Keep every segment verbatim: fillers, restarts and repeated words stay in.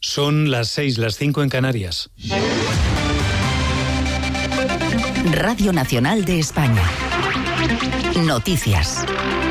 Son las seis, las cinco en Canarias. Radio Nacional de España. Noticias.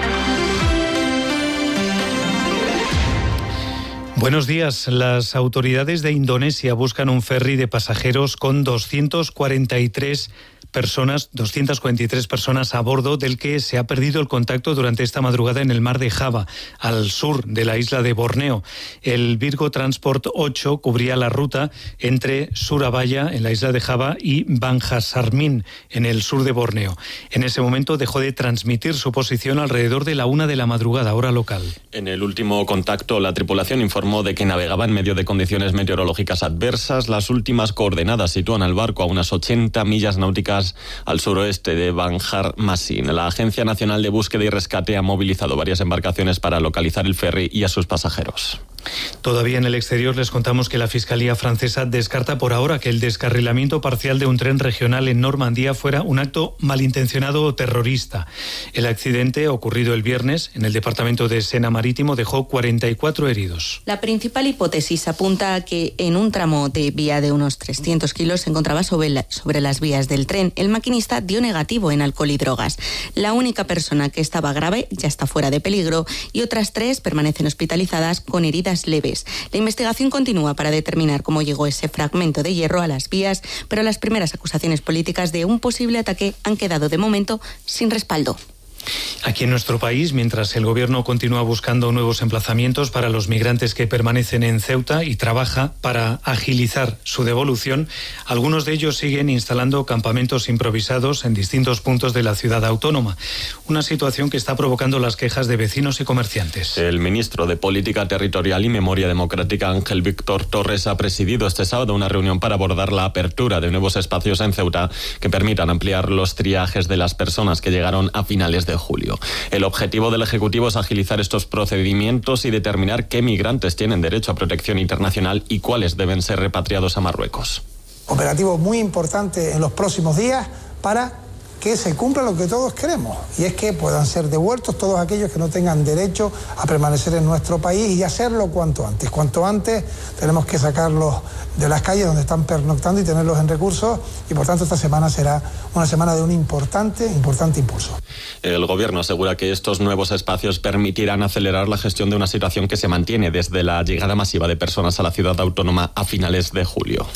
Buenos días. Las autoridades de Indonesia buscan un ferry de pasajeros con doscientas cuarenta y tres personas, doscientas cuarenta y tres personas a bordo, del que se ha perdido el contacto durante esta madrugada en el mar de Java, al sur de la isla de Borneo. El Virgo Transport ocho cubría la ruta entre Surabaya, en la isla de Java, y Banjarmasin, en el sur de Borneo. En ese momento dejó de transmitir su posición alrededor de la una de la madrugada, hora local. En el último contacto, la tripulación informó de que navegaba en medio de condiciones meteorológicas adversas. Las últimas coordenadas sitúan al barco a unas ochenta millas náuticas al suroeste de Banjarmasin. La Agencia Nacional de Búsqueda y Rescate ha movilizado varias embarcaciones para localizar el ferry y a sus pasajeros. Todavía en el exterior les contamos que la Fiscalía francesa descarta por ahora que el descarrilamiento parcial de un tren regional en Normandía fuera un acto malintencionado o terrorista. El accidente, ocurrido el viernes en el departamento de Sena Marítimo, dejó cuarenta y cuatro heridos. La principal hipótesis apunta a que en un tramo de vía de unos trescientos kilos se encontraba sobre, la, sobre las vías del tren. El maquinista dio negativo en alcohol y drogas. La única persona que estaba grave ya está fuera de peligro y otras tres permanecen hospitalizadas con heridas leves. La investigación continúa para determinar cómo llegó ese fragmento de hierro a las vías, pero las primeras acusaciones políticas de un posible ataque han quedado de momento sin respaldo. Aquí en nuestro país, mientras el Gobierno continúa buscando nuevos emplazamientos para los migrantes que permanecen en Ceuta y trabaja para agilizar su devolución, algunos de ellos siguen instalando campamentos improvisados en distintos puntos de la ciudad autónoma. Una situación que está provocando las quejas de vecinos y comerciantes. El ministro de Política Territorial y Memoria Democrática, Ángel Víctor Torres, ha presidido este sábado una reunión para abordar la apertura de nuevos espacios en Ceuta que permitan ampliar los triajes de las personas que llegaron a finales de julio. El objetivo del Ejecutivo es agilizar estos procedimientos y determinar qué migrantes tienen derecho a protección internacional y cuáles deben ser repatriados a Marruecos. Operativo muy importante en los próximos días para que se cumpla lo que todos queremos, y es que puedan ser devueltos todos aquellos que no tengan derecho a permanecer en nuestro país y hacerlo cuanto antes. Cuanto antes tenemos que sacarlos de las calles donde están pernoctando y tenerlos en recursos, y por tanto esta semana será una semana de un importante, importante impulso. El Gobierno asegura que estos nuevos espacios permitirán acelerar la gestión de una situación que se mantiene desde la llegada masiva de personas a la ciudad autónoma a finales de julio.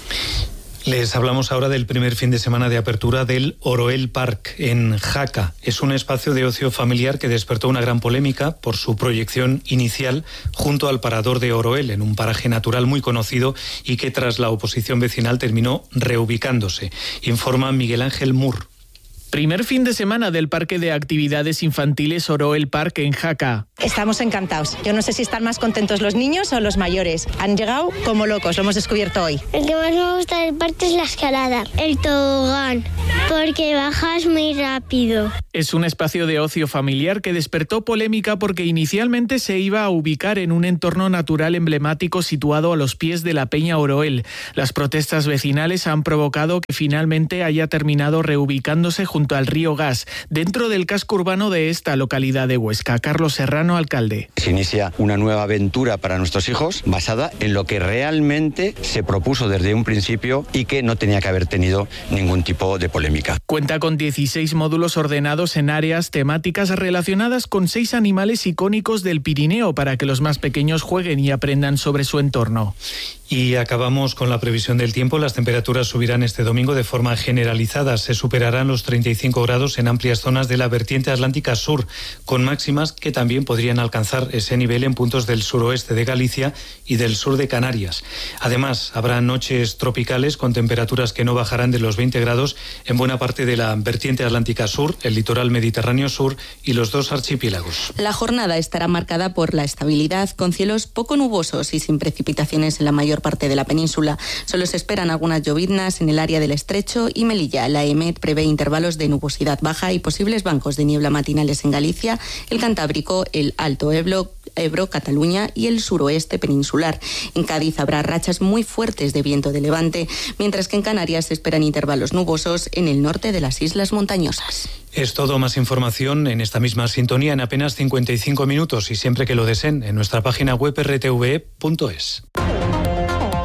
Les hablamos ahora del primer fin de semana de apertura del Oroel Park en Jaca. Es un espacio de ocio familiar que despertó una gran polémica por su proyección inicial junto al parador de Oroel, en un paraje natural muy conocido y que tras la oposición vecinal terminó reubicándose. Informa Miguel Ángel Mur. Primer fin de semana del Parque de Actividades Infantiles Oroel Park en Jaca. Estamos encantados. Yo no sé si están más contentos los niños o los mayores. Han llegado como locos, lo hemos descubierto hoy. El que más me gusta del parque es la escalada, el tobogán, porque bajas muy rápido. Es un espacio de ocio familiar que despertó polémica porque inicialmente se iba a ubicar en un entorno natural emblemático situado a los pies de la Peña Oroel. Las protestas vecinales han provocado que finalmente haya terminado reubicándose junto al río Gas, dentro del casco urbano de esta localidad de Huesca. Carlos Serrano, alcalde. Se inicia una nueva aventura para nuestros hijos basada en lo que realmente se propuso desde un principio y que no tenía que haber tenido ningún tipo de polémica. Cuenta con dieciséis módulos ordenados en áreas temáticas relacionadas con seis animales icónicos del Pirineo para que los más pequeños jueguen y aprendan sobre su entorno. Y acabamos con la previsión del tiempo. Las temperaturas subirán este domingo de forma generalizada. Se superarán los treinta y cinco grados en amplias zonas de la vertiente atlántica sur, con máximas que también podrían alcanzar ese nivel en puntos del suroeste de Galicia y del sur de Canarias. Además, habrá noches tropicales con temperaturas que no bajarán de los veinte grados en buena parte de la vertiente atlántica sur, el litoral mediterráneo sur y los dos archipiélagos. La jornada estará marcada por la estabilidad, con cielos poco nubosos y sin precipitaciones en la mayor parte de la península. Solo se esperan algunas lloviznas en el área del Estrecho y Melilla. La E M E T prevé intervalos de nubosidad baja y posibles bancos de niebla matinales en Galicia, el Cantábrico, el Alto Ebro, Ebro, Cataluña y el suroeste peninsular. En Cádiz habrá rachas muy fuertes de viento de levante, mientras que en Canarias se esperan intervalos nubosos en el norte de las islas montañosas. Es todo. Más información en esta misma sintonía en apenas cincuenta y cinco minutos y siempre que lo deseen en nuestra página web r t v e punto es.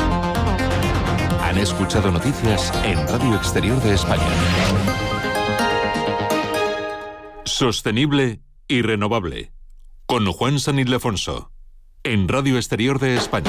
Han escuchado noticias en Radio Exterior de España. Sostenible y renovable. Con Juan San Ildefonso. En Radio Exterior de España.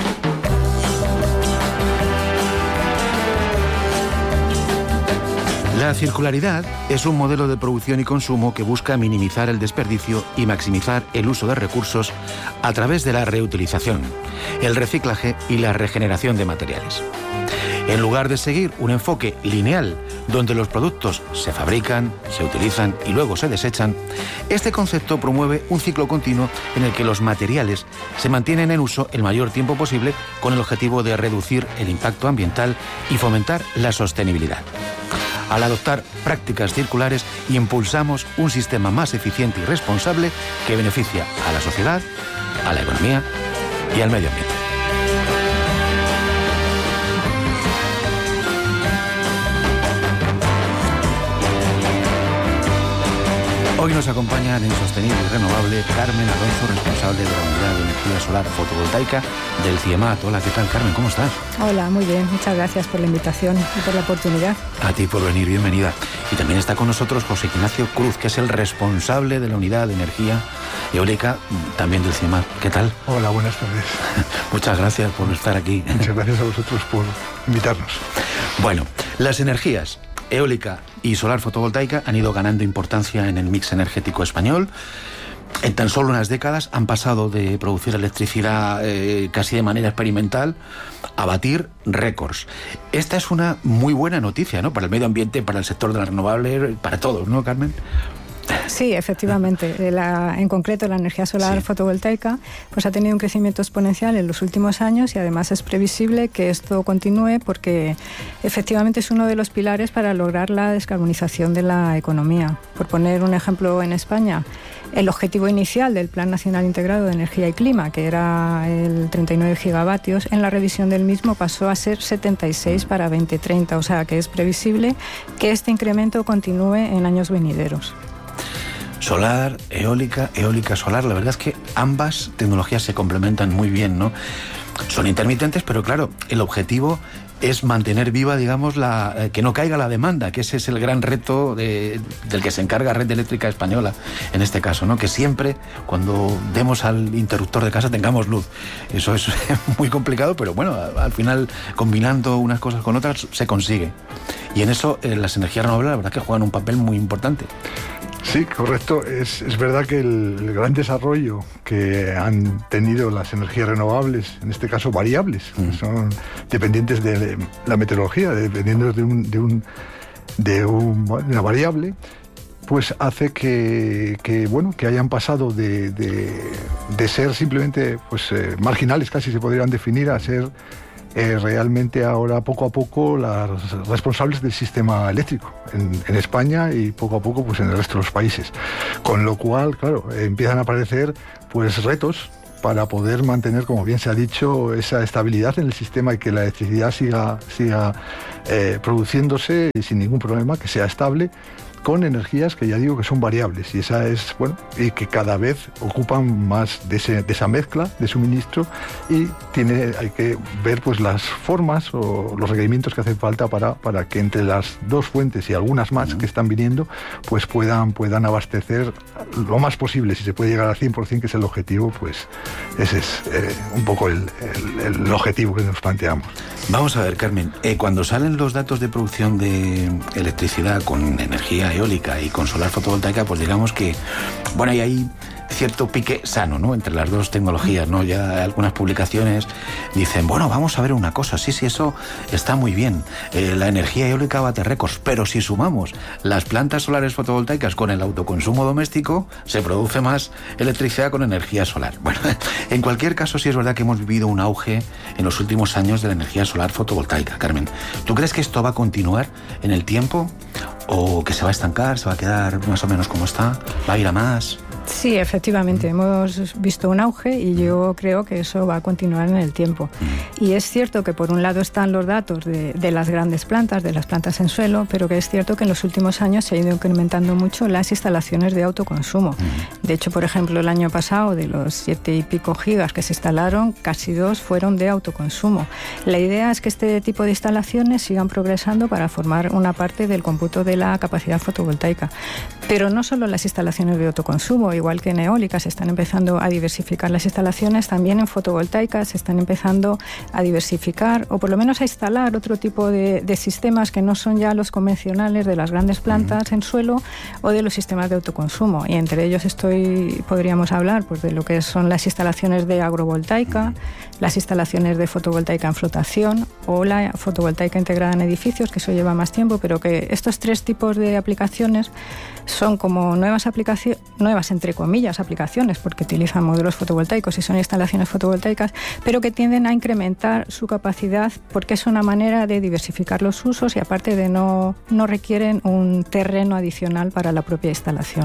La circularidad es un modelo de producción y consumo que busca minimizar el desperdicio y maximizar el uso de recursos a través de la reutilización, el reciclaje y la regeneración de materiales. En lugar de seguir un enfoque lineal, donde los productos se fabrican, se utilizan y luego se desechan, este concepto promueve un ciclo continuo en el que los materiales se mantienen en uso el mayor tiempo posible con el objetivo de reducir el impacto ambiental y fomentar la sostenibilidad. Al adoptar prácticas circulares, impulsamos un sistema más eficiente y responsable que beneficia a la sociedad, a la economía y al medio ambiente. Hoy nos acompañan en Sostenible y Renovable Carmen Alonso, responsable de la Unidad de Energía Solar Fotovoltaica del CIEMAT. Hola, ¿qué tal, Carmen? ¿Cómo estás? Hola, muy bien. Muchas gracias por la invitación y por la oportunidad. A ti por venir, bienvenida. Y también está con nosotros José Ignacio Cruz, que es el responsable de la Unidad de Energía Eólica, también del CIEMAT. ¿Qué tal? Hola, buenas tardes. Muchas gracias por estar aquí. Muchas gracias a vosotros por invitarnos. Bueno, las energías eólica y solar fotovoltaica han ido ganando importancia en el mix energético español. En tan solo unas décadas han pasado de producir electricidad eh, casi de manera experimental a batir récords. Esta es una muy buena noticia, ¿no? Para el medio ambiente, para el sector de las renovables, para todos, ¿no, Carmen? Sí, efectivamente. La, en concreto, la energía solar sí. fotovoltaica pues ha tenido un crecimiento exponencial en los últimos años y además es previsible que esto continúe porque efectivamente es uno de los pilares para lograr la descarbonización de la economía. Por poner un ejemplo, en España, el objetivo inicial del Plan Nacional Integrado de Energía y Clima, que era el treinta y nueve gigavatios, en la revisión del mismo pasó a ser setenta y seis para veinte treinta, o sea que es previsible que este incremento continúe en años venideros. Solar, eólica, eólica, solar, la verdad es que ambas tecnologías se complementan muy bien, ¿no? Son intermitentes, pero claro, el objetivo es mantener viva, digamos, la eh, que no caiga la demanda, que ese es el gran reto de, del que se encarga Red Eléctrica Española, en este caso, ¿no? Que siempre, cuando demos al interruptor de casa, tengamos luz. Eso es muy complicado, pero bueno, al final, combinando unas cosas con otras, se consigue. Y en eso, eh, las energías renovables, la verdad que juegan un papel muy importante. Sí, correcto. Es, es verdad que el, el gran desarrollo que han tenido las energías renovables, en este caso variables, mm. son dependientes de la meteorología, dependiendo de, un, de, un, de, un, de una variable, pues hace que, que, bueno, que hayan pasado de, de, de ser simplemente pues, eh, marginales, casi se podrían definir, a ser Eh, realmente ahora poco a poco las responsables del sistema eléctrico en, en España y poco a poco pues en el resto de los países, con lo cual claro eh, empiezan a aparecer pues retos para poder mantener, como bien se ha dicho, esa estabilidad en el sistema y que la electricidad siga, siga eh, produciéndose sin ningún problema, que sea estable, con energías que ya digo que son variables, y esa es, bueno, y que cada vez ocupan más de, ese, de esa mezcla de suministro, y tiene, hay que ver pues las formas o los requerimientos que hacen falta para, para que entre las dos fuentes y algunas más que están viniendo, pues puedan, puedan abastecer lo más posible. Si se puede llegar al cien por ciento, que es el objetivo, pues ese es eh, un poco el, el, el objetivo que nos planteamos. Vamos a ver, Carmen, eh, cuando salen los datos de producción de electricidad con energía eólica y con solar fotovoltaica, pues digamos que, bueno, hay ahí cierto pique sano, ¿no?, entre las dos tecnologías, ¿no? Ya algunas publicaciones dicen, bueno, vamos a ver una cosa, sí, sí, eso está muy bien, eh, la energía eólica bate récords, pero si sumamos las plantas solares fotovoltaicas con el autoconsumo doméstico, se produce más electricidad con energía solar. Bueno, en cualquier caso, sí es verdad que hemos vivido un auge en los últimos años de la energía solar fotovoltaica. Carmen, ¿tú crees que esto va a continuar en el tiempo o que se va a estancar, se va a quedar más o menos como está, va a ir a más? Sí, efectivamente, hemos visto un auge y yo creo que eso va a continuar en el tiempo. Y es cierto que por un lado están los datos de, de las grandes plantas, de las plantas en suelo, pero que es cierto que en los últimos años se ha ido incrementando mucho las instalaciones de autoconsumo. De hecho, por ejemplo, el año pasado, de los siete y pico gigas que se instalaron, casi dos fueron de autoconsumo. La idea es que este tipo de instalaciones sigan progresando para formar una parte del cómputo de la capacidad fotovoltaica. Pero no solo las instalaciones de autoconsumo, igual que en eólica se están empezando a diversificar las instalaciones, también en fotovoltaica se están empezando a diversificar o por lo menos a instalar otro tipo de, de sistemas que no son ya los convencionales de las grandes plantas en suelo o de los sistemas de autoconsumo. Y entre ellos estoy, podríamos hablar pues, de lo que son las instalaciones de agrovoltaica, las instalaciones de fotovoltaica en flotación o la fotovoltaica integrada en edificios, que eso lleva más tiempo, pero que estos tres tipos de aplicaciones son como nuevas aplicaciones, nuevas entre comillas aplicaciones, porque utilizan modelos fotovoltaicos y son instalaciones fotovoltaicas, pero que tienden a incrementar su capacidad porque es una manera de diversificar los usos y aparte de no, no requieren un terreno adicional para la propia instalación.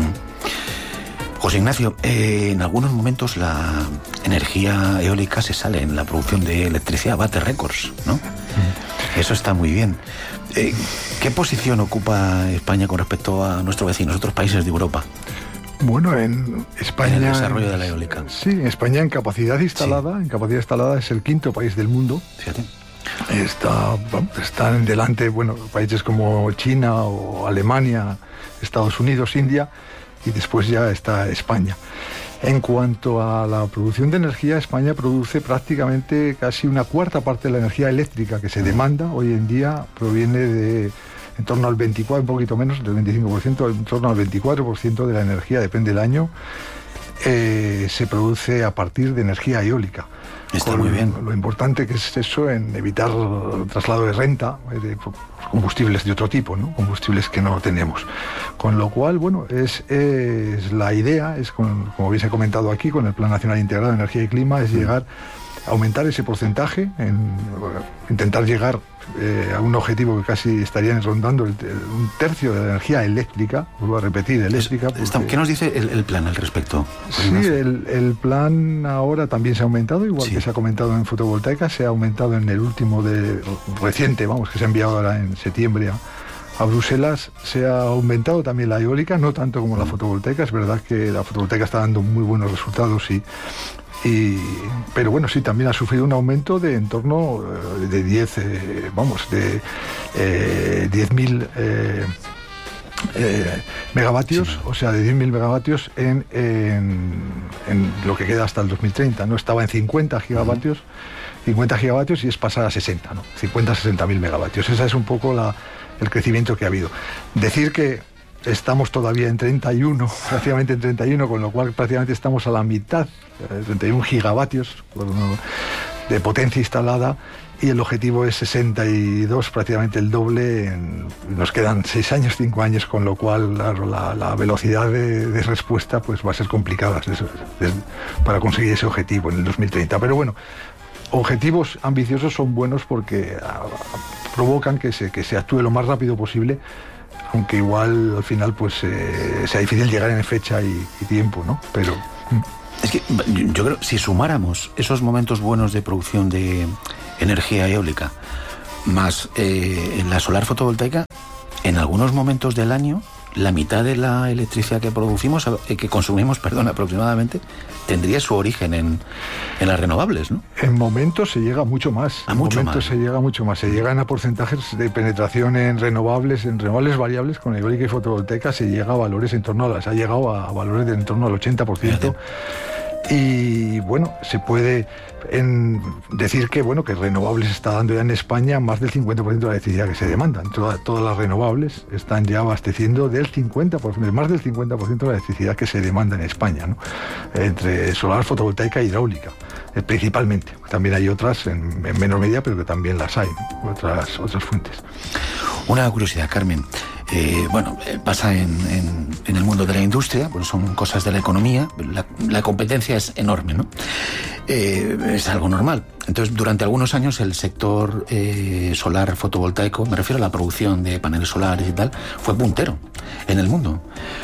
Mm. José Ignacio, eh, en algunos momentos la energía eólica se sale en la producción de electricidad, bate récords, ¿no? Mm. Eso está muy bien. Eh, ¿Qué posición ocupa España con respecto a nuestros vecinos, otros países de Europa? Bueno, en España... En el desarrollo de la eólica. Sí, en España en capacidad instalada, sí. en capacidad instalada es el quinto país del mundo. Fíjate. Está, están delante, bueno, países como China o Alemania, Estados Unidos, India, y después ya está España. En cuanto a la producción de energía, España produce prácticamente casi una cuarta parte de la energía eléctrica que se demanda. Hoy en día proviene de en torno al veinticuatro, un poquito menos, del veinticinco por ciento, en torno al veinticuatro por ciento de la energía, depende del año, eh, se produce a partir de energía eólica. Está muy bien. Lo importante que es eso en evitar traslado de renta de combustibles de otro tipo, ¿no? Combustibles que no tenemos. Con lo cual, bueno, es, es la idea, es con, como bien se ha comentado aquí, con el Plan Nacional Integrado de Energía y Clima, es llegar a aumentar ese porcentaje, en, bueno, intentar llegar eh, a un objetivo que casi estarían rondando el, el, un tercio de la energía eléctrica, vuelvo a repetir, eléctrica. Porque... ¿Qué nos dice el, el plan al respecto? Sí, el, el plan ahora también se ha aumentado, igual sí. que se ha comentado en fotovoltaica, se ha aumentado en el último de reciente, vamos, que se ha enviado ahora en septiembre a, a Bruselas, se ha aumentado también la eólica, no tanto como la fotovoltaica, es verdad que la fotovoltaica está dando muy buenos resultados y Y, pero bueno, sí, también ha sufrido un aumento de en torno eh, de diez, eh, vamos, de eh, diez mil eh, eh, megavatios, sí. o sea, de diez mil megavatios en, en, en lo que queda hasta el dos mil treinta, ¿no? Estaba en cincuenta gigavatios, uh-huh. cincuenta gigavatios y es pasar a sesenta, ¿no? cincuenta a sesenta mil megavatios. Ese es un poco la, el crecimiento que ha habido. Decir que estamos todavía en treinta y uno, prácticamente en treinta y uno, con lo cual prácticamente estamos a la mitad, treinta y uno gigavatios de potencia instalada, y el objetivo es sesenta y dos, prácticamente el doble. En, nos quedan seis años, cinco años, con lo cual claro, la, la velocidad de, de respuesta pues va a ser complicada para conseguir ese objetivo en el dos mil treinta. Pero bueno, objetivos ambiciosos son buenos porque a, a, provocan que se, que se actúe lo más rápido posible, aunque igual al final pues eh, sea difícil llegar en fecha y, y tiempo, ¿no? Pero... Es que yo creo, si sumáramos esos momentos buenos de producción de energía eólica, más eh, en la solar fotovoltaica, en algunos momentos del año, la mitad de la electricidad que producimos, eh, que consumimos, perdón, aproximadamente, tendría su origen en, en las renovables, ¿no? En momentos se llega mucho más. A en mucho momentos más. se llega mucho más. Se llegan a porcentajes de penetración en renovables, en renovables variables, con eólica y fotovoltaica, se llega a valores en torno a las, ha llegado a valores de en torno al ochenta por ciento. Y bueno, se puede en decir que bueno que renovables está dando ya en España más del cincuenta por ciento de la electricidad que se demanda. Toda, todas las renovables están ya abasteciendo del cincuenta por ciento, más del cincuenta por ciento de la electricidad que se demanda en España, ¿no? Entre solar, fotovoltaica e hidráulica, eh, principalmente. También hay otras en, en menor medida, pero que también las hay, ¿no? otras, otras fuentes. Una curiosidad, Carmen. Eh, bueno, pasa en, en, en el mundo de la industria, bueno, son cosas de la economía, la, la competencia es enorme, ¿no? Eh, es algo normal. Entonces, durante algunos años el sector eh, solar fotovoltaico, me refiero a la producción de paneles solares y tal, fue puntero en el mundo.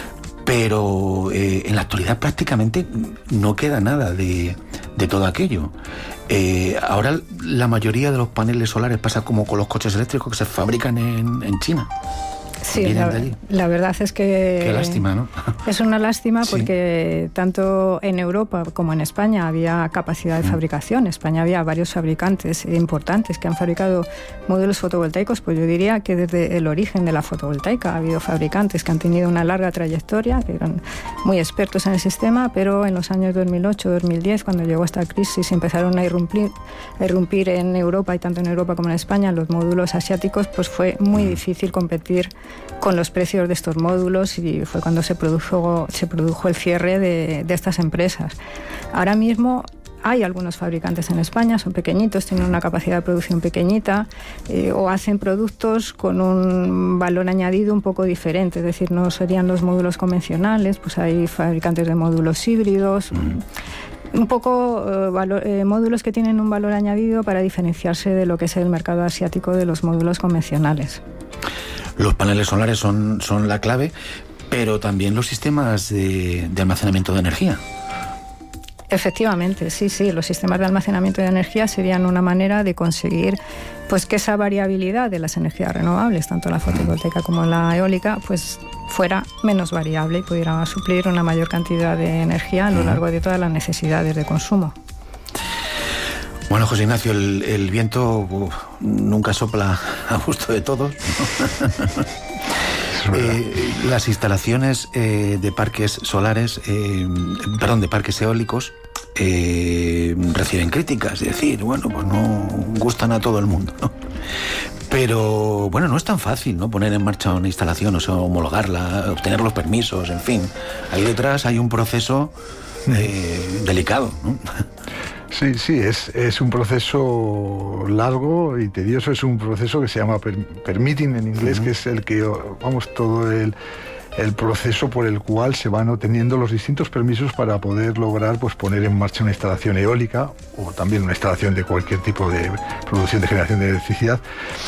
pero eh, en la actualidad prácticamente no queda nada de, de todo aquello. Eh, ahora la mayoría de los paneles solares pasa como con los coches eléctricos que se fabrican en, en China. Sí, la, la verdad es que... Qué lástima, ¿no? Es una lástima sí. porque tanto en Europa como en España había capacidad de fabricación. En España había varios fabricantes importantes que han fabricado módulos fotovoltaicos. Pues yo diría que desde el origen de la fotovoltaica ha habido fabricantes que han tenido una larga trayectoria, que eran muy expertos en el sistema, pero en los años dos mil ocho, dos mil diez, cuando llegó esta crisis, empezaron a irrumpir, a irrumpir en Europa, y tanto en Europa como en España, los módulos asiáticos, pues fue muy difícil competir con los precios de estos módulos, y fue cuando se produjo, se produjo el cierre de, de estas empresas. Ahora mismo hay algunos fabricantes en España, son pequeñitos, tienen una capacidad de producción pequeñita, eh, o hacen productos con un valor añadido un poco diferente, es decir, no serían los módulos convencionales, pues hay fabricantes de módulos híbridos, un poco eh, valor, eh, módulos que tienen un valor añadido para diferenciarse de lo que es el mercado asiático de los módulos convencionales. Los paneles solares son, son la clave, pero también los sistemas de, de almacenamiento de energía. Efectivamente, sí, sí. Los sistemas de almacenamiento de energía serían una manera de conseguir pues que esa variabilidad de las energías renovables, tanto la fotovoltaica como la eólica, pues fuera menos variable y pudiera suplir una mayor cantidad de energía a lo largo de todas las necesidades de consumo. Bueno, José Ignacio, el, el viento uf, nunca sopla a gusto de todos, ¿no? eh, las instalaciones eh, de parques solares, eh, perdón, de parques eólicos, eh, reciben críticas, es decir, bueno, pues no gustan a todo el mundo, ¿no? Pero, bueno, no es tan fácil, ¿no?, poner en marcha una instalación, o sea, homologarla, obtener los permisos, en fin. Ahí detrás hay un proceso eh, delicado, ¿no? Sí, sí, es, es un proceso largo y tedioso, es un proceso que se llama per, permitting en inglés, uh-huh. que es el que, vamos, todo el, el proceso por el cual se van obteniendo los distintos permisos para poder lograr, pues, poner en marcha una instalación eólica o también una instalación de cualquier tipo de producción de generación de electricidad.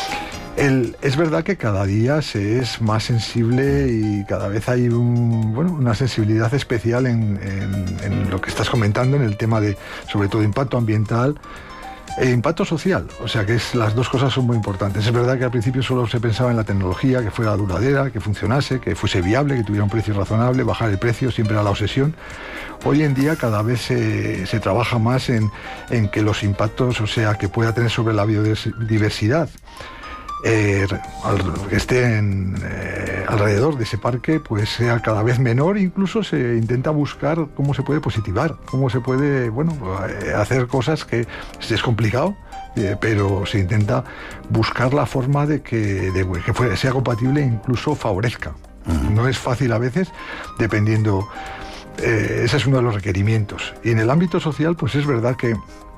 El, es verdad que cada día se es más sensible y cada vez hay un, bueno, una sensibilidad especial en, en, en lo que estás comentando, en el tema de, sobre todo, impacto ambiental e impacto social. O sea que es, las dos cosas son muy importantes. Es verdad que al principio solo se pensaba en la tecnología, que fuera duradera, que funcionase, que fuese viable, que tuviera un precio razonable, bajar el precio siempre era la obsesión. Hoy en día cada vez se, se trabaja más en, en que los impactos, o sea, que pueda tener sobre la biodiversidad, Eh, al, que esté en, eh, alrededor de ese parque, pues sea cada vez menor. Incluso se intenta buscar cómo se puede positivar, cómo se puede, bueno, eh, hacer cosas que es complicado, eh, pero se intenta buscar la forma de que, de, que fuera, sea compatible e incluso favorezca. Uh-huh. No es fácil a veces, dependiendo, eh, ese es uno de los requerimientos. Y en el ámbito social, pues es verdad que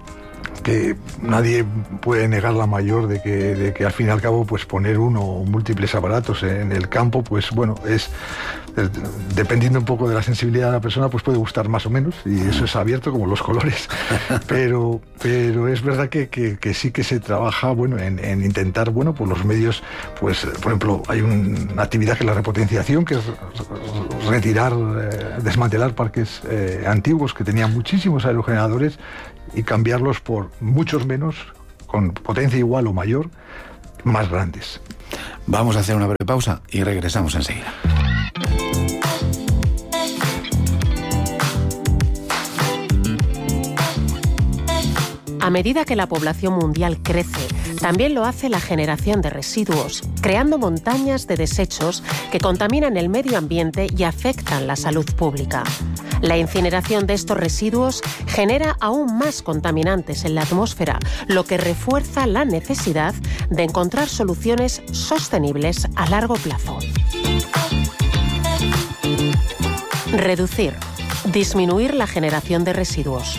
que nadie puede negar la mayor de que, de que al fin y al cabo, pues poner uno o múltiples aparatos en el campo, pues bueno, es, es dependiendo un poco de la sensibilidad de la persona, pues puede gustar más o menos, y eso es abierto como los colores, pero, pero es verdad que, que, que sí que se trabaja, bueno, en, en intentar, bueno, pues los medios, pues por ejemplo, hay una actividad que es la repotenciación, que es retirar, eh, desmantelar parques eh, antiguos que tenían muchísimos aerogeneradores y cambiarlos por muchos menos, con potencia igual o mayor, más grandes. Vamos a hacer una breve pausa y regresamos enseguida. A medida que la población mundial crece, también lo hace la generación de residuos, creando montañas de desechos que contaminan el medio ambiente y afectan la salud pública. La incineración de estos residuos genera aún más contaminantes en la atmósfera, lo que refuerza la necesidad de encontrar soluciones sostenibles a largo plazo. Reducir, disminuir la generación de residuos.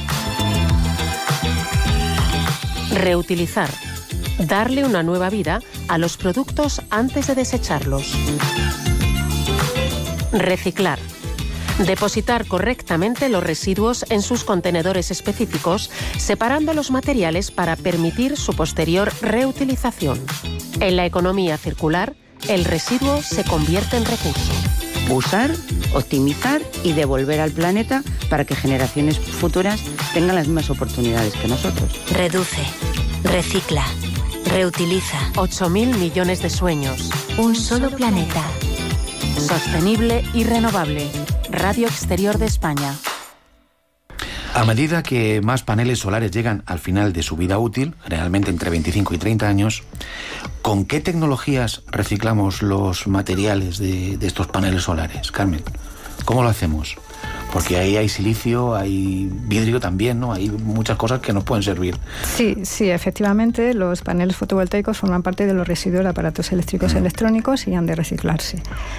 Reutilizar, darle una nueva vida a los productos antes de desecharlos. Reciclar, depositar correctamente los residuos en sus contenedores específicos, separando los materiales para permitir su posterior reutilización. En la economía circular, el residuo se convierte en recurso. Usar optimizar y devolver al planeta para que generaciones futuras tengan las mismas oportunidades que nosotros. Reduce, recicla, reutiliza. ocho mil millones de sueños. Un solo planeta. Sostenible y renovable. Radio Exterior de España. A medida que más paneles solares llegan al final de su vida útil, generalmente entre veinticinco y treinta años, ¿con qué tecnologías reciclamos los materiales de, de estos paneles solares, Carmen? ¿Cómo lo hacemos? Porque ahí hay silicio, hay vidrio también, ¿no? Hay muchas cosas que nos pueden servir. Sí, sí, efectivamente, los paneles fotovoltaicos forman parte de los residuos de aparatos eléctricos y electrónicos y han de reciclarse.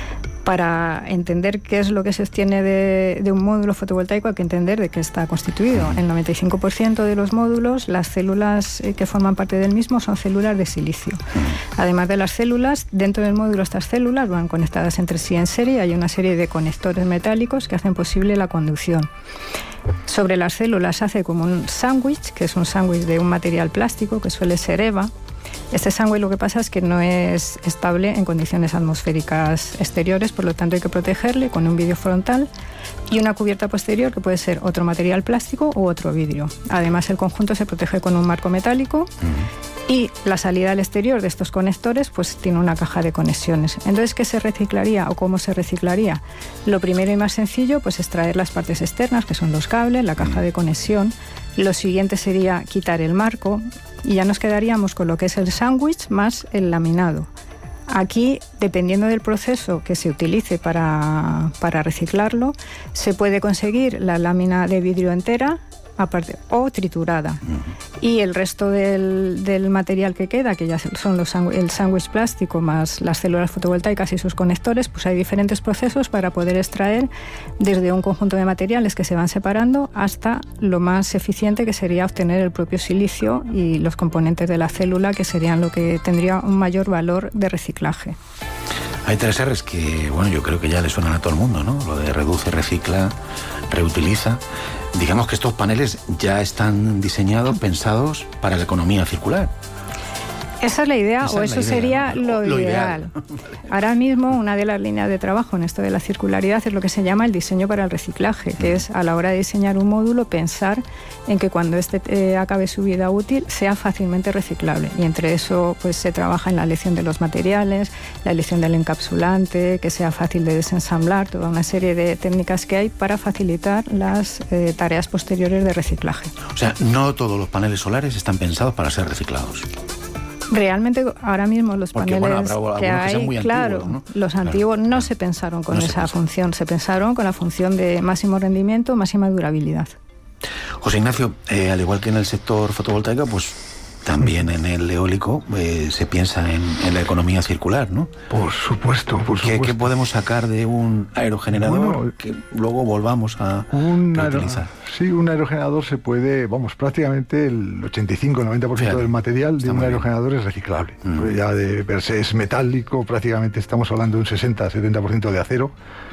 Para entender qué es lo que se obtiene de, de un módulo fotovoltaico hay que entender de qué está constituido. El noventa y cinco por ciento de los módulos, las células que forman parte del mismo son células de silicio. Además de las células, dentro del módulo estas células van conectadas entre sí en serie. Hay una serie de conectores metálicos que hacen posible la conducción. Sobre las células se hace como un sándwich, que es un sándwich de un material plástico que suele ser EVA. Este sándwich lo que pasa es que no es estable en condiciones atmosféricas exteriores, por lo tanto hay que protegerle con un vidrio frontal y una cubierta posterior que puede ser otro material plástico u otro vidrio. Además el conjunto se protege con un marco metálico y la salida al exterior de estos conectores pues tiene una caja de conexiones. Entonces, ¿qué se reciclaría o cómo se reciclaría? Lo primero y más sencillo pues es traer las partes externas, que son los cables, la caja de conexión. Lo siguiente sería quitar el marco y ya nos quedaríamos con lo que es el sándwich más el laminado. Aquí, dependiendo del proceso que se utilice para, para reciclarlo, se puede conseguir la lámina de vidrio entera aparte, o triturada. Y el resto del, del material que queda, que ya son los el sándwich plástico más las células fotovoltaicas y sus conectores, pues hay diferentes procesos para poder extraer desde un conjunto de materiales que se van separando hasta lo más eficiente, que sería obtener el propio silicio y los componentes de la célula, que serían lo que tendría un mayor valor de reciclaje. Hay tres R's que, bueno, yo creo que ya le suenan a todo el mundo, ¿no? Lo de reduce, recicla, reutiliza. Digamos que estos paneles ya están diseñados, pensados para la economía circular. Esa es la idea, Esa o es eso la idea, sería ¿no? lo, lo ideal. ideal. Ahora mismo, una de las líneas de trabajo en esto de la circularidad es lo que se llama el diseño para el reciclaje, que es a la hora de diseñar un módulo pensar en que cuando este eh, acabe su vida útil sea fácilmente reciclable. Y entre eso pues se trabaja en la elección de los materiales, la elección del encapsulante, que sea fácil de desensamblar, toda una serie de técnicas que hay para facilitar las eh, tareas posteriores de reciclaje. O sea, no todos los paneles solares están pensados para ser reciclados. Realmente ahora mismo los Porque, paneles bueno, que hay, que muy claro, antiguos, ¿no? los Claro. antiguos no se pensaron con No se esa pensaron. función, se pensaron con la función de máximo rendimiento, máxima durabilidad. José Ignacio, eh, al igual que en el sector fotovoltaico, pues también en el eólico eh, se piensa en, en la economía circular, ¿no? Por supuesto, por ¿Qué, supuesto. ¿Qué podemos sacar de un aerogenerador Bueno, que luego volvamos a Un aero- reutilizar? sí, un aerogenerador se puede, vamos, prácticamente el ochenta y cinco noventa por ciento Fíjate, del material de está un muy bien. aerogenerador es reciclable. Mm. Pues ya de per se es metálico, prácticamente estamos hablando de un sesenta setenta por ciento de acero,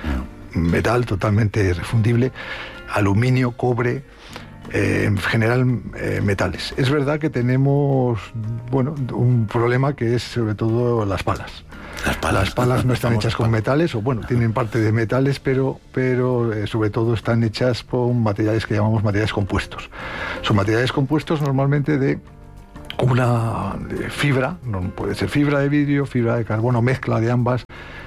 metal totalmente refundible, aluminio, cobre, eh, en general eh, metales. Es verdad que tenemos, bueno, un problema que es sobre todo las palas. Las palas, Las palas no están Estamos hechas con palas. metales, o bueno, tienen parte de metales, pero, pero eh, sobre todo están hechas con materiales que llamamos materiales compuestos. Son materiales compuestos normalmente de una de fibra, no, puede ser fibra de vidrio, fibra de carbono, mezcla de ambas,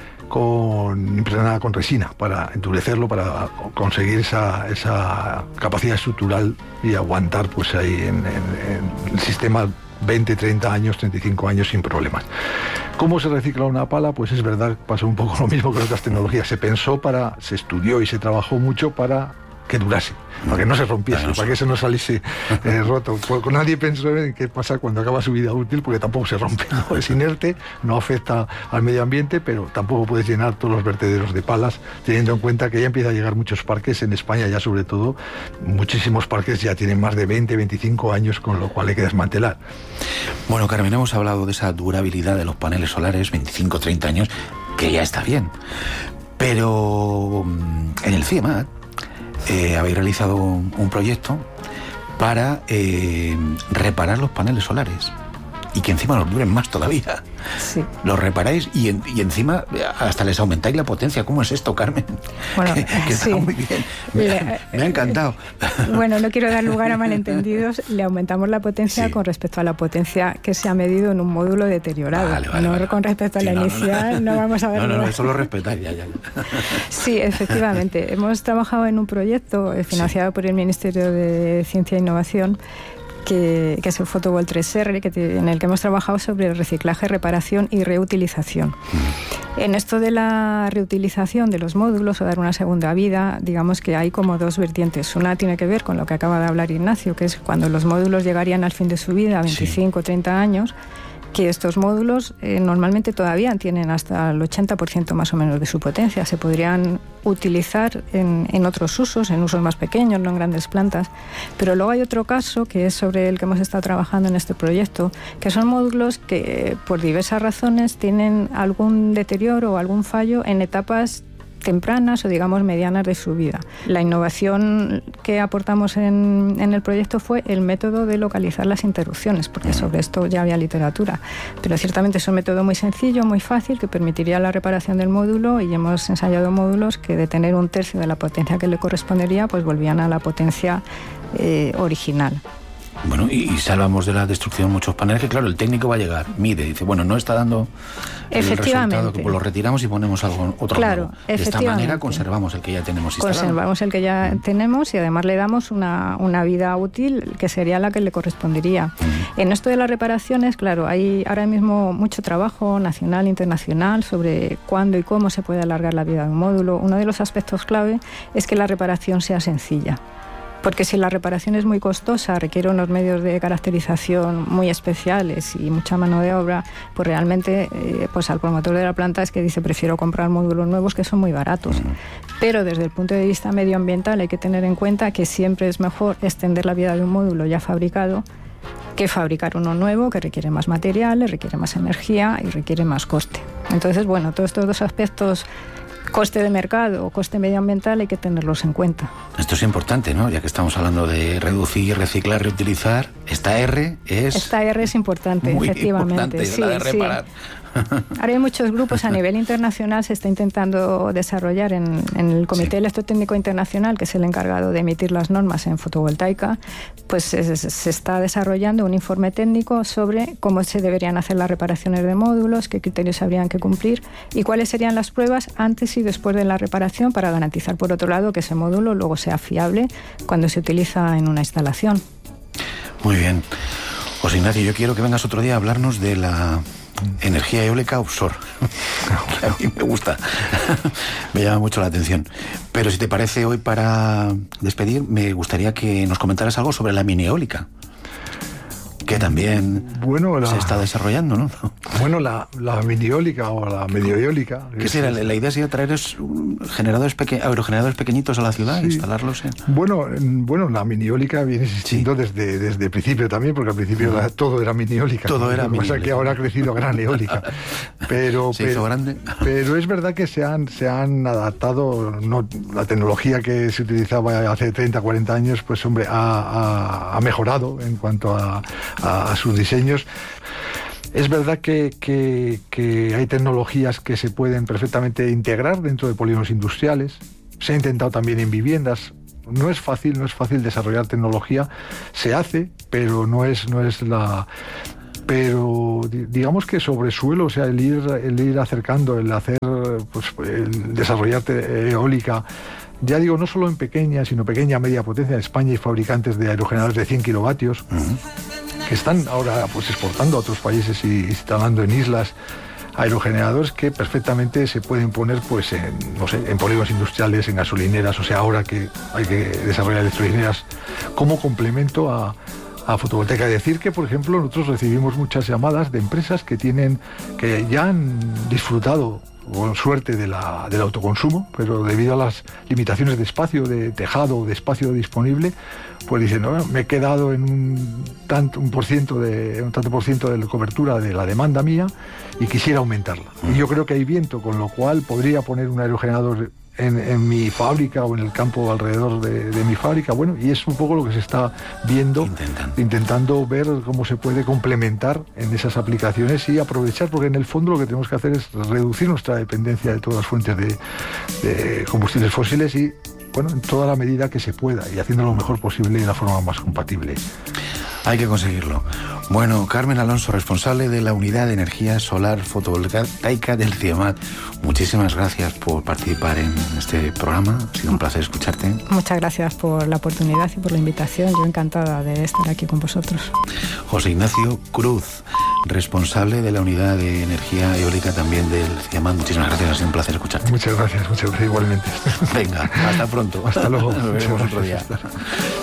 con impregnada con resina para endurecerlo, para conseguir esa, esa capacidad estructural y aguantar pues ahí en, en- en el sistema veinte, treinta años, treinta y cinco años sin problemas. ¿Cómo se recicla una pala? Pues es verdad, pasó un poco lo mismo con otras tecnologías. Se pensó para, se estudió y se trabajó mucho para que durase, para que no se rompiese, para que eso no saliese eh, roto. Pues nadie pensó en qué pasa cuando acaba su vida útil, porque tampoco se rompe, ¿no? Es inerte, no afecta al medio ambiente, pero tampoco puedes llenar todos los vertederos de palas, teniendo en cuenta que ya empieza a llegar muchos parques, en España ya sobre todo, muchísimos parques ya tienen más de veinte, veinticinco años, con lo cual hay que desmantelar. Bueno, Carmen, hemos hablado de esa durabilidad de los paneles solares, veinticinco, treinta años, que ya está bien. Pero mm, en el CIEMAT eh, habéis realizado un, un proyecto para eh, reparar los paneles solares. y que encima nos duren más todavía. Sí. Los reparáis y, en, y encima hasta les aumentáis la potencia. ¿Cómo es esto, Carmen? Bueno, que, que sí. está muy bien. Me, Le, me ha encantado. Bueno, no quiero dar lugar a malentendidos. Le aumentamos la potencia sí. con respecto a la potencia que se ha medido en un módulo deteriorado. Vale, vale, no vale. Con respecto a sí, la no, inicial, no, no. no vamos a ver. No, no, no, eso lo respetáis ya, ya. Sí, efectivamente. Hemos trabajado en un proyecto financiado sí. por el Ministerio de Ciencia e Innovación, Que, que es el Photowall tres R, que te, en el que hemos trabajado sobre el reciclaje, reparación y reutilización. Mm. En esto de la reutilización de los módulos o dar una segunda vida, digamos que hay como dos vertientes. Una tiene que ver con lo que acaba de hablar Ignacio, que es cuando los módulos llegarían al fin de su vida, veinticinco o sí. treinta años, que estos módulos eh, normalmente todavía tienen hasta el ochenta por ciento más o menos de su potencia. Se podrían utilizar en, en otros usos, en usos más pequeños, no en grandes plantas. Pero luego hay otro caso, que es sobre el que hemos estado trabajando en este proyecto, que son módulos que por diversas razones tienen algún deterioro o algún fallo en etapas tempranas o digamos medianas de su vida. La innovación que aportamos en, en el proyecto fue el método de localizar las interrupciones, porque sobre esto ya había literatura, pero ciertamente es un método muy sencillo, muy fácil, que permitiría la reparación del módulo, y hemos ensayado módulos que de tener un tercio de la potencia que le correspondería, pues volvían a la potencia eh, original. Bueno, y, y salvamos de la destrucción muchos paneles, que claro, el técnico va a llegar, mide, dice, bueno, no está dando el resultado, que pues lo retiramos y ponemos algo otro claro, nuevo. De esta manera conservamos el que ya tenemos instalado. Conservamos el que ya mm. tenemos y además le damos una, una vida útil que sería la que le correspondería. Mm. En esto de las reparaciones, claro, hay ahora mismo mucho trabajo nacional e internacional sobre cuándo y cómo se puede alargar la vida de un módulo. Uno de los aspectos clave es que la reparación sea sencilla. Porque si la reparación es muy costosa, requiere unos medios de caracterización muy especiales y mucha mano de obra, pues realmente eh, pues al promotor de la planta es que dice, prefiero comprar módulos nuevos que son muy baratos. Pero desde el punto de vista medioambiental hay que tener en cuenta que siempre es mejor extender la vida de un módulo ya fabricado que fabricar uno nuevo, que requiere más materiales, requiere más energía y requiere más coste. Entonces, bueno, todos estos dos aspectos, coste de mercado o coste medioambiental, hay que tenerlos en cuenta. Esto es importante, ¿no? Ya que estamos hablando de reducir, reciclar, reutilizar, esta R es... Esta R es importante, muy efectivamente. Importante, sí, la de reparar. Sí. Ahora hay muchos grupos a nivel internacional, se está intentando desarrollar en, en el Comité sí. Electrotécnico Internacional, que es el encargado de emitir las normas en fotovoltaica, pues se, se está desarrollando un informe técnico sobre cómo se deberían hacer las reparaciones de módulos, qué criterios habrían que cumplir y cuáles serían las pruebas antes y después de la reparación para garantizar, por otro lado, que ese módulo luego sea fiable cuando se utiliza en una instalación. Muy bien. José Ignacio, yo quiero que vengas otro día a hablarnos de la energía eólica offshore. A mí me gusta, me llama mucho la atención. Pero si te parece, hoy para despedir me gustaría que nos comentaras algo sobre la mini eólica, que también bueno, la, se está desarrollando, ¿no? Bueno, la, la mini eólica o la medio eólica. ¿Qué será? La, la idea sería traer generadores peque, aerogeneradores pequeñitos a la ciudad, sí. instalarlos en... Bueno, bueno, la mini eólica viene existiendo sí. desde, desde el principio también, porque al principio uh-huh. todo era mini eólica. Todo era mini eólica. Lo que pasa es que ahora ha crecido gran eólica. Pero, se pero, hizo grande. Pero es verdad que se han, se han adaptado, no, la tecnología que se utilizaba hace treinta, cuarenta años, pues hombre, ha, ha, ha mejorado en cuanto a A, a sus diseños. Es verdad que, que, que hay tecnologías que se pueden perfectamente integrar dentro de polígonos industriales. Se ha intentado también en viviendas. No es fácil, no es fácil desarrollar tecnología. Se hace, pero no es, no es la... Pero digamos que sobre suelo, o sea, el ir, el ir acercando, el hacer, pues, el desarrollar eólica, ya digo, no solo en pequeña, sino pequeña, media potencia. En España hay fabricantes de aerogeneradores de cien kilovatios uh-huh. que están ahora pues exportando a otros países y instalando en islas aerogeneradores que perfectamente se pueden poner pues en, no sé, en polígonos industriales, en gasolineras, o sea, ahora que hay que desarrollar electrolineras como complemento a a fotovoltaica. Decir que, por ejemplo, nosotros recibimos muchas llamadas de empresas que tienen, que ya han disfrutado con suerte de la, del autoconsumo, pero debido a las limitaciones de espacio, de tejado o de espacio disponible, pues dicen, no, me he quedado en un tanto, un por ciento de, un tanto por ciento de la cobertura de la demanda mía y quisiera aumentarla. Y yo creo que hay viento, con lo cual podría poner un aerogenerador en, en mi fábrica o en el campo alrededor de, de mi fábrica. Bueno, y es un poco lo que se está viendo, intentando. intentando ver cómo se puede complementar en esas aplicaciones y aprovechar, porque en el fondo lo que tenemos que hacer es reducir nuestra dependencia de todas las fuentes de, de combustibles fósiles y, bueno, en toda la medida que se pueda y haciendo lo mejor posible y de la forma más compatible. Hay que conseguirlo. Bueno, Carmen Alonso, responsable de la Unidad de Energía Solar Fotovoltaica del CIEMAT, muchísimas gracias por participar en este programa. Ha sido un placer escucharte. Muchas gracias por la oportunidad y por la invitación. Yo encantada de estar aquí con vosotros. José Ignacio Cruz, responsable de la Unidad de Energía Eólica también del CIEMAT. Muchísimas gracias, ha sido un placer escucharte. Muchas gracias, muchas gracias igualmente. Venga, hasta pronto. Hasta luego. Nos vemos otro día.